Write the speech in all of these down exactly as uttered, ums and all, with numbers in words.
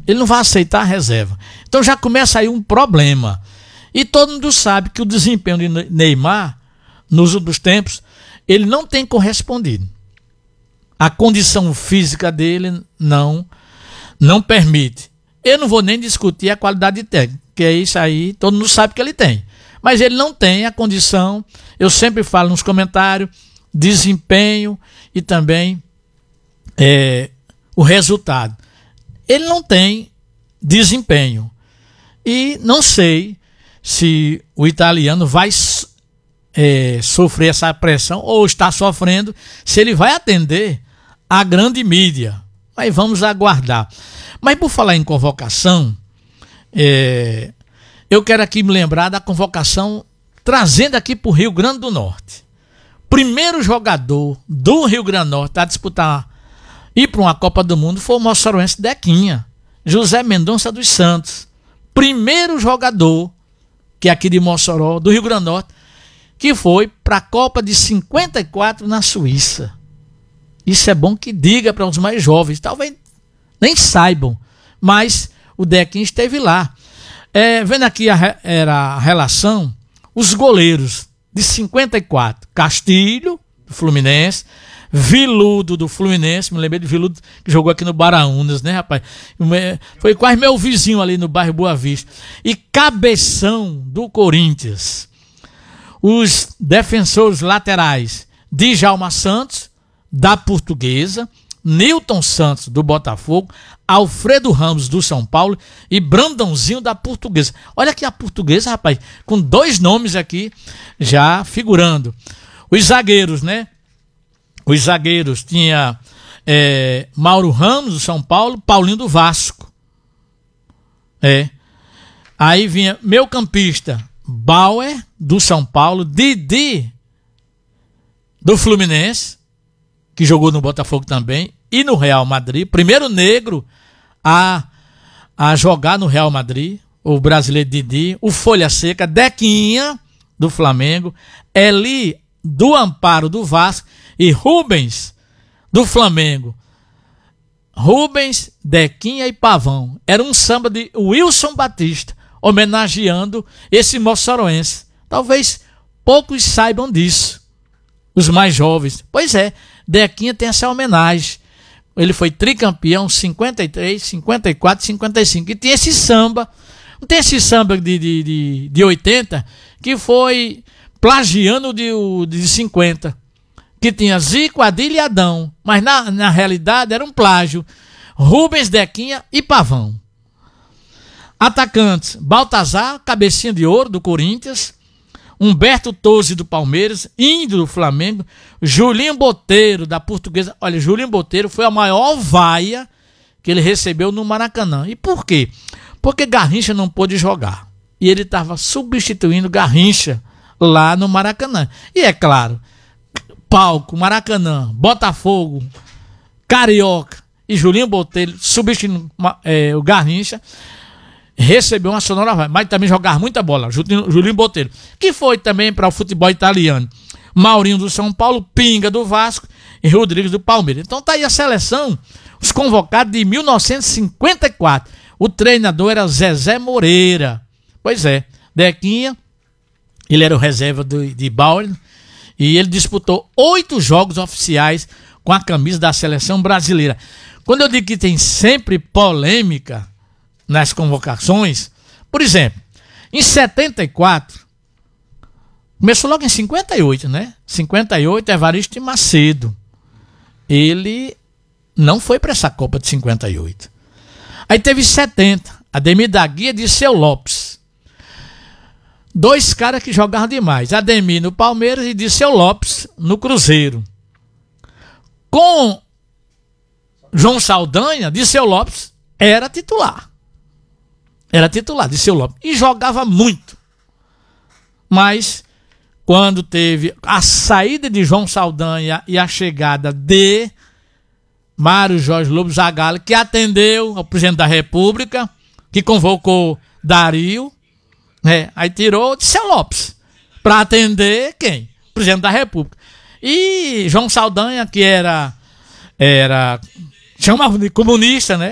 Ele não vai aceitar a reserva. Então já começa aí um problema. E todo mundo sabe que o desempenho de Neymar, nos últimos tempos, ele não tem correspondido. A condição física dele não, não permite. Eu não vou nem discutir a qualidade técnica, que é isso aí, todo mundo sabe que ele tem. Mas ele não tem a condição, eu sempre falo nos comentários, desempenho e também é, o resultado. Ele não tem desempenho. E não sei se o italiano vai é, sofrer essa pressão ou está sofrendo, se ele vai atender a grande mídia. Mas vamos aguardar. Mas por falar em convocação, é, eu quero aqui me lembrar da convocação trazendo aqui para o Rio Grande do Norte. Primeiro jogador do Rio Grande do Norte a disputar ir para uma Copa do Mundo foi o moçoroense Dequinha, José Mendonça dos Santos. Primeiro jogador que é aqui de Mossoró, do Rio Grande do Norte, que foi para a Copa de cinquenta e quatro na Suíça. Isso é bom que diga para os mais jovens, talvez nem saibam, mas o Dequinha esteve lá. É, vendo aqui a, era a relação, os goleiros de cinquenta e quatro, Castilho, do Fluminense, Viludo, do Fluminense, me lembrei de Viludo, que jogou aqui no Baraunas, né, rapaz? Foi quase meu vizinho ali no bairro Boa Vista. E Cabeção, do Corinthians. Os defensores laterais, Djalma Santos, da Portuguesa, Nilton Santos, do Botafogo, Alfredo Ramos, do São Paulo e Brandãozinho, da Portuguesa. Olha aqui a Portuguesa, rapaz, com dois nomes aqui já figurando. Os zagueiros, né? Os zagueiros tinha é, Mauro Ramos, do São Paulo, Paulinho do Vasco. É. Aí vinha meu campista, Bauer, do São Paulo, Didi, do Fluminense, que jogou no Botafogo também, e no Real Madrid. Primeiro negro a, a jogar no Real Madrid, o brasileiro Didi. O Folha Seca, Dequinha, do Flamengo, Eli, do Amparo, do Vasco, e Rubens, do Flamengo. Rubens, Dequinha e Pavão. Era um samba de Wilson Batista, homenageando esse moçoroense. Talvez poucos saibam disso, os mais jovens. Pois é, Dequinha tem essa homenagem. Ele foi tricampeão cinquenta e três, cinquenta e quatro, cinquenta e cinco. E tem esse samba, não tem esse samba de, de, de, de oitenta, que foi plagiando de, de cinquenta. Que tinha Zico, Adilho e Adão, mas na, na realidade era um plágio. Rubens, Dequinha e Pavão. Atacantes, Baltazar, cabecinha de ouro, do Corinthians, Humberto Tozzi, do Palmeiras, Índio, do Flamengo, Julinho Boteiro, da Portuguesa. Olha, Julinho Boteiro foi a maior vaia que ele recebeu no Maracanã. E por quê? Porque Garrincha não pôde jogar. E ele estava substituindo Garrincha lá no Maracanã. E é claro, palco, Maracanã, Botafogo, Carioca e Julinho Botelho substituindo é, o Garrincha, recebeu uma sonora vai, mas também jogar muita bola, Julinho, Julinho Botelho, que foi também para o futebol italiano. Maurinho, do São Paulo, Pinga, do Vasco e Rodrigues, do Palmeiras. Então tá aí a seleção, os convocados de mil novecentos e cinquenta e quatro. O treinador era Zezé Moreira. Pois é, Dequinha, ele era o reserva do, de Bauer, e ele disputou oito jogos oficiais com a camisa da seleção brasileira. Quando eu digo que tem sempre polêmica nas convocações, por exemplo, em setenta e quatro, começou logo em cinquenta e oito, né? cinquenta e oito, Evaristo Macedo. Ele não foi para essa Copa de cinquenta e oito. Aí teve setenta, Ademir da Guia e Dirceu Lopes. Dois caras que jogavam demais. Ademir no Palmeiras e Dirceu Lopes no Cruzeiro. Com João Saldanha, Dirceu Lopes era titular. Era titular, Dirceu Lopes. E jogava muito. Mas quando teve a saída de João Saldanha e a chegada de Mário Jorge Lobo Zagallo, que atendeu ao presidente da República, que convocou Dario, É, aí tirou Dirceu Lopes para atender quem? O presidente da República. E João Saldanha, que era, era chamava de comunista, né?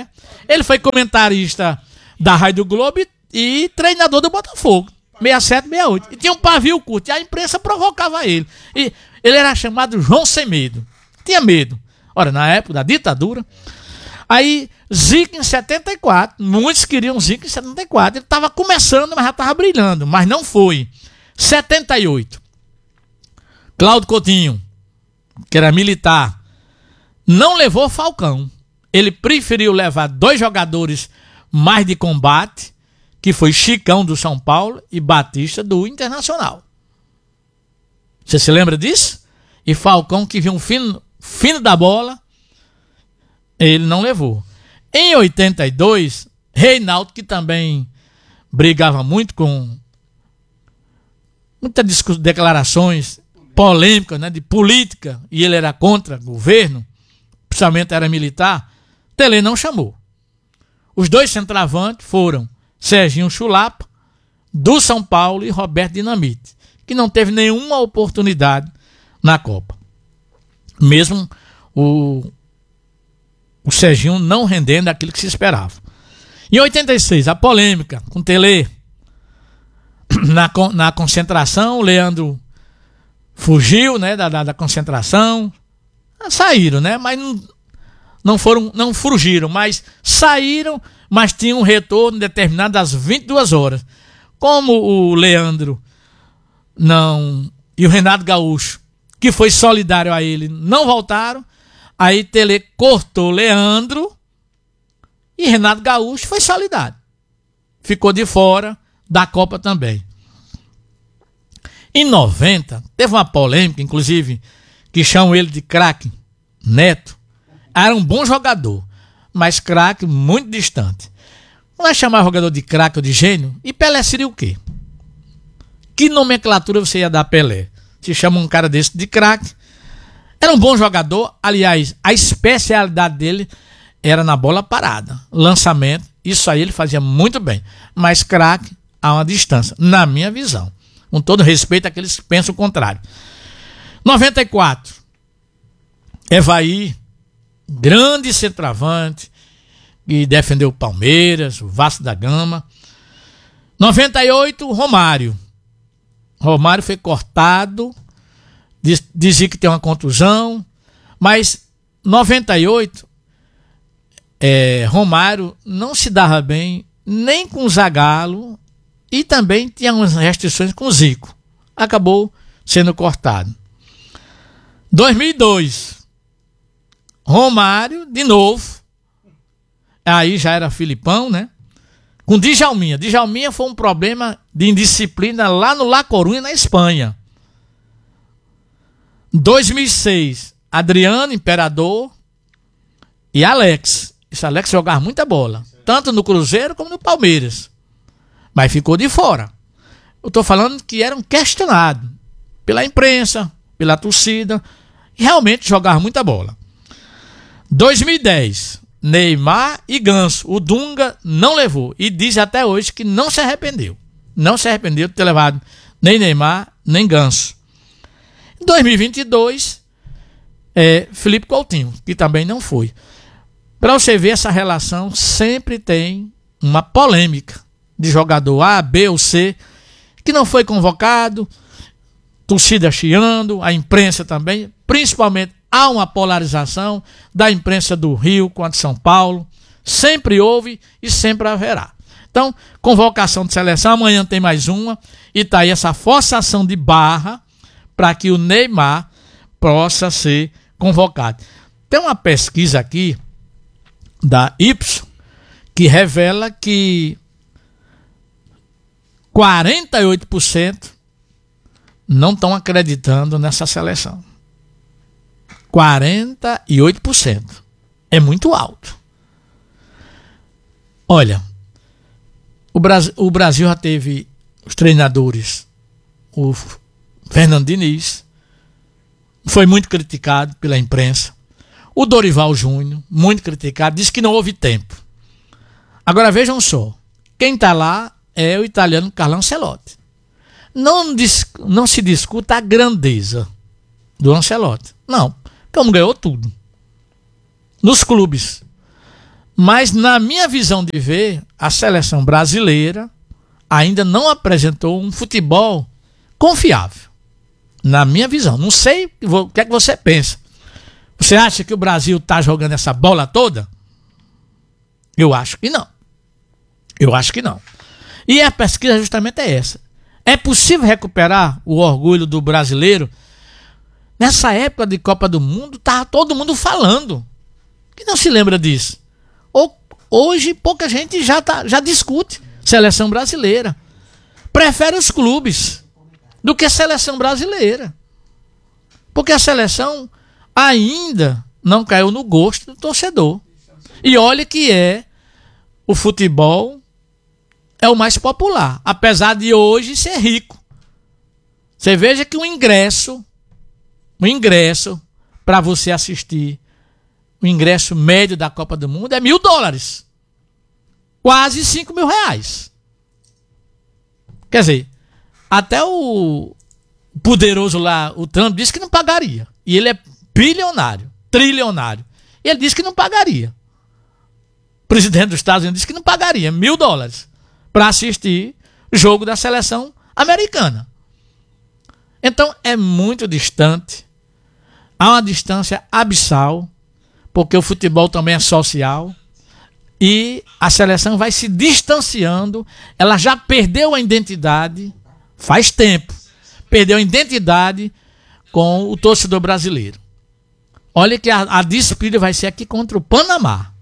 Ele foi comentarista da Rádio Globo e, e treinador do Botafogo. sessenta e sete, sessenta e oito. E tinha um pavio curto. E a imprensa provocava ele. E ele era chamado João Sem Medo. Tinha medo. Ora, na época da ditadura. Aí, Zico em setenta e quatro. Muitos queriam Zico em setenta e quatro. Ele estava começando, mas já estava brilhando. Mas não foi. setenta e oito. Cláudio Coutinho, que era militar, não levou Falcão. Ele preferiu levar dois jogadores mais de combate, que foi Chicão do São Paulo e Batista do Internacional. Você se lembra disso? E Falcão, que viu um fino, fino da bola, ele não levou. Em oitenta e dois, Reinaldo, que também brigava muito com muitas declarações polêmicas, né, de política, e ele era contra o governo, principalmente era militar, Tele não chamou. Os dois centroavantes foram Serginho Chulapa, do São Paulo, e Roberto Dinamite, que não teve nenhuma oportunidade na Copa. Mesmo o, o Serginho não rendendo aquilo que se esperava. Em oitenta e seis, a polêmica com Tele. Na, na concentração, o Leandro fugiu, né, da, da, da concentração. Saíram, né? Mas não, não foram, não fugiram, mas saíram, mas tinham um retorno determinado às vinte e duas horas. Como o Leandro não e o Renato Gaúcho, que foi solidário a ele, não voltaram, aí Tele cortou Leandro e Renato Gaúcho foi solidário. Ficou de fora da Copa também. Em noventa, teve uma polêmica, inclusive, que chamam ele de craque Neto. Era um bom jogador, mas craque muito distante. Não é chamar jogador de craque ou de gênio? E Pelé seria o quê? Que nomenclatura você ia dar a Pelé? Se chama um cara desse de craque. Era um bom jogador, aliás, a especialidade dele era na bola parada, lançamento, isso aí ele fazia muito bem. Mas craque a uma distância, na minha visão. Com todo respeito àqueles que pensam o contrário. noventa e quatro. Evaí, grande centroavante, que defendeu o Palmeiras, o Vasco da Gama. noventa e oito, Romário. Romário foi cortado, diz, dizia que tem uma contusão, mas noventa e oito, é, Romário não se dava bem nem com o Zagallo e também tinha umas restrições com o Zico. Acabou sendo cortado. dois mil e dois, Romário, de novo, aí já era Filipão, né? Com Djalminha. Djalminha foi um problema de indisciplina lá no La Coruña, na Espanha. dois mil e seis, Adriano, Imperador e Alex. Esse Alex jogava muita bola, tanto no Cruzeiro como no Palmeiras. Mas ficou de fora. Eu estou falando que eram questionados pela imprensa, pela torcida, e realmente jogavam muita bola. dois mil e dez, Neymar e Ganso. O Dunga não levou e diz até hoje que não se arrependeu. Não se arrependeu de ter levado nem Neymar, nem Ganso. Em dois mil e vinte e dois, é, Felipe Coutinho, que também não foi. Para você ver, essa relação sempre tem uma polêmica de jogador A, B ou C, que não foi convocado, torcida chiando, a imprensa também, principalmente há uma polarização da imprensa do Rio com a de São Paulo, sempre houve e sempre haverá. Então, convocação de seleção, amanhã tem mais uma, e está aí essa forçação de barra para que o Neymar possa ser convocado. Tem uma pesquisa aqui da Ipsos que revela que quarenta e oito por cento não estão acreditando nessa seleção. quarenta e oito por cento. É muito alto. Olha, o Brasil, o Brasil já teve os treinadores, o Fernando Diniz, foi muito criticado pela imprensa. O Dorival Júnior, muito criticado, disse que não houve tempo. Agora vejam só, quem está lá é o italiano Carlo Ancelotti. Não, não se discuta a grandeza do Ancelotti. Não, como ganhou tudo nos clubes. Mas na minha visão de ver, a seleção brasileira ainda não apresentou um futebol confiável. Na minha visão. Não sei o que é que você pensa. Você acha que o Brasil está jogando essa bola toda? Eu acho que não. Eu acho que não. E a pesquisa justamente é essa. É possível recuperar o orgulho do brasileiro? Nessa época de Copa do Mundo, tá todo mundo falando. Que não se lembra disso. Ou, hoje, pouca gente já, tá, já discute seleção brasileira. Prefere os clubes do que a seleção brasileira. Porque a seleção ainda não caiu no gosto do torcedor. E olha que é o futebol é o mais popular, apesar de hoje ser rico. Você veja que o ingresso, o ingresso para você assistir, o ingresso médio da Copa do Mundo é mil dólares. Quase cinco mil reais. Quer dizer, até o poderoso lá, o Trump, disse que não pagaria. E ele é bilionário, trilionário. E ele disse que não pagaria. O presidente dos Estados Unidos disse que não pagaria mil dólares para assistir o jogo da seleção americana. Então é muito distante. Há uma distância abissal, porque o futebol também é social. E a seleção vai se distanciando. Ela já perdeu a identidade faz tempo. Perdeu a identidade com o torcedor brasileiro. Olha que a, a disputa vai ser aqui contra o Panamá.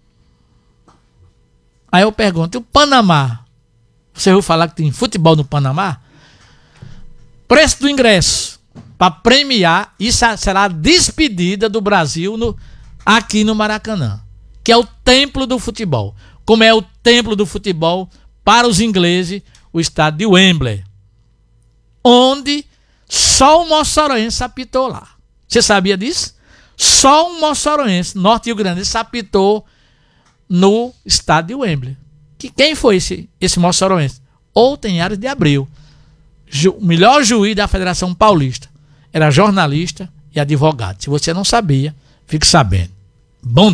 Aí eu pergunto, o Panamá, você ouviu falar que tem futebol no Panamá? Preço do ingresso para premiar, isso será a despedida do Brasil no, aqui no Maracanã, que é o templo do futebol. Como é o templo do futebol para os ingleses, o estádio de Wembley, onde só o moçoroense apitou lá. Você sabia disso? Só um moçoroense, Norte Rio Grande, apitou no estádio de Wembley. Que, quem foi esse, esse moçoroense? Outenhares de Abreu, ju, o melhor juiz da Federação Paulista. Era jornalista e advogado. Se você não sabia, fique sabendo. Bom